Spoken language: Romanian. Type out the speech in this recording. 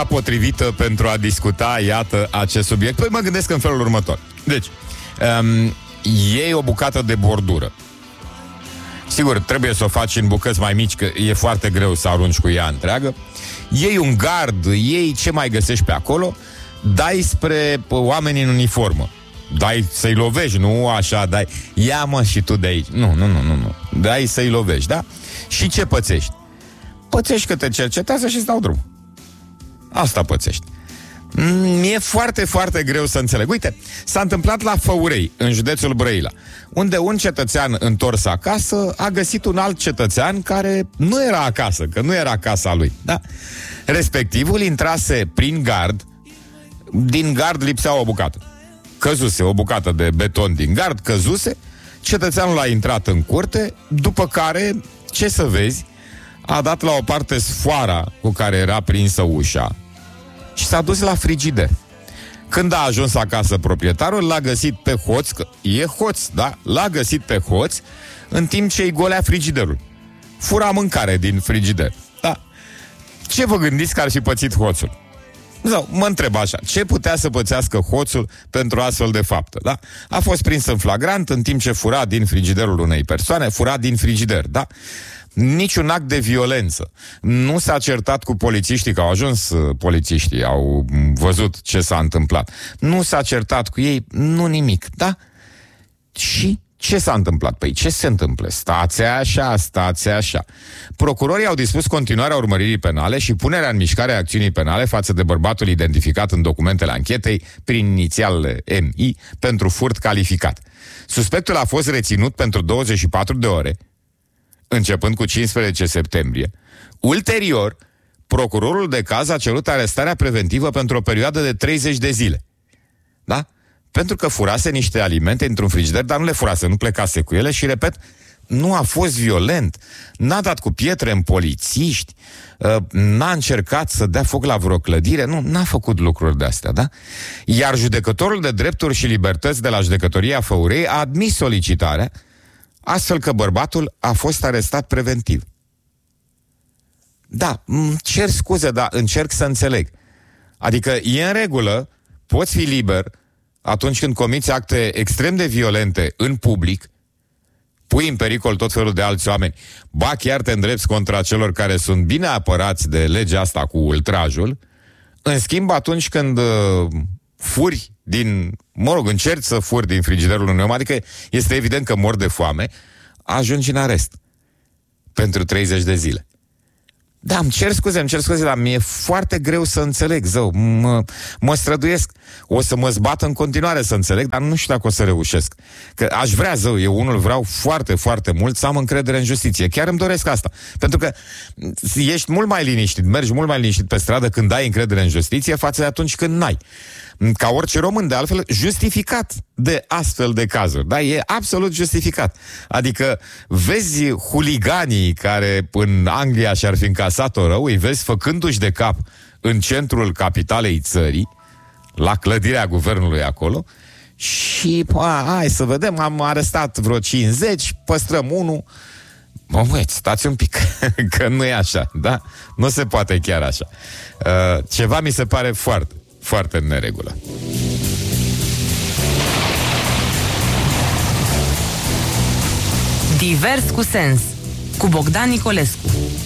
data potrivită pentru a discuta, iată, acest subiect? Păi mă gândesc în felul următor. Deci, iei o bucată de bordură. Sigur, trebuie să o faci în bucăți mai mici, că e foarte greu să arunci cu ea întreagă. Iei un gard, iei ce mai găsești pe acolo, dai spre oameni în uniformă. Dai să-i lovești, nu așa, dai, ia mă și tu de aici. Nu. Dai să-i lovești, da? Și ce pățești? Pățești că te cercetează și îți dau drum. Asta pățești. Mi-e foarte, foarte greu să înțeleg. Uite, s-a întâmplat la Făurei, în județul Brăila, unde un cetățean întors acasă a găsit un alt cetățean care nu era acasă, că nu era casa lui, da? Respectivul intrase prin gard, din gard lipsea o bucată. Căzuse o bucată de beton din gard, căzuse, cetățeanul a intrat în curte, după care, ce să vezi, a dat la o parte sfoara cu care era prinsă ușa și s-a dus la frigider. Când a ajuns acasă proprietarul, l-a găsit pe hoț, că e hoț, da? L-a găsit pe hoț în timp ce îi golea frigiderul. Fura mâncare din frigider, da? Ce vă gândiți că ar fi pățit hoțul? Sau, mă întreb așa, ce putea să pățească hoțul pentru astfel de faptă, da? A fost prins în flagrant în timp ce fura din frigiderul unei persoane, fura din frigider, da? Niciun act de violență. Nu s-a certat cu polițiștii, că au ajuns polițiștii, au văzut ce s-a întâmplat. Nu s-a certat cu ei, nu nimic, da? Și ce s-a întâmplat? Păi ce se întâmplă? Stați așa. Procurorii au dispus continuarea urmăririi penale și punerea în mișcare a acțiunii penale față de bărbatul identificat în documentele anchetei prin inițialele MI pentru furt calificat. Suspectul a fost reținut pentru 24 de ore, începând cu 15 septembrie. Ulterior, procurorul de caz a cerut arestarea preventivă pentru o perioadă de 30 de zile. Da? Pentru că furase niște alimente într-un frigider, dar nu le furase, nu plecase cu ele și, repet, nu a fost violent, n-a dat cu pietre în polițiști, n-a încercat să dea foc la vreo clădire, n-a făcut lucruri de-astea, da? Iar judecătorul de drepturi și libertăți de la judecătoria Făurei a admis solicitarea, astfel că bărbatul a fost arestat preventiv. Da, cer scuze, dar încerc să înțeleg. Adică e în regulă, poți fi liber atunci când comiți acte extrem de violente în public, pui în pericol tot felul de alți oameni, ba chiar te îndrepți contra celor care sunt bine apărați de legea asta cu ultrajul. În schimb, atunci când furi încerci să furi din frigiderul unui om, adică este evident că mor de foame, ajungi în arest pentru 30 de zile. Da, îmi cer scuze, dar mi-e foarte greu să înțeleg, zău, mă străduiesc. O să mă zbat în continuare să înțeleg, dar nu știu dacă o să reușesc. Că aș vrea, zău, eu unul vreau foarte, foarte mult să am încredere în justiție. Chiar îmi doresc asta. Pentru că ești mult mai liniștit, mergi mult mai liniștit pe stradă când ai încredere în justiție față de atunci când n-ai. Ca orice român, de altfel, justificat de astfel de cazuri. Da, e absolut justificat. Adică vezi huliganii care în Anglia și-ar fi încasat-o rău, îi vezi făcându-și de cap în centrul capitalei țării, la clădirea guvernului acolo, și hai să vedem, am arestat vreo 50, păstrăm unul. Băi, stați un pic, că nu e așa, da? Nu se poate chiar așa. Ceva mi se pare foarte, foarte în neregulă. Divers cu sens, cu Bogdan Nicolescu.